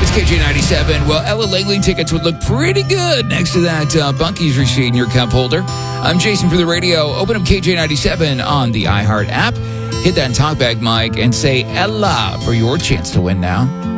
It's KJ97. Well, Ella Langley tickets would look pretty good next to that Bunky's receipt in your cup holder. I'm Jason for the radio. Open up KJ97 on the iHeart app. Hit that talkback mic and say Ella for your chance to win now.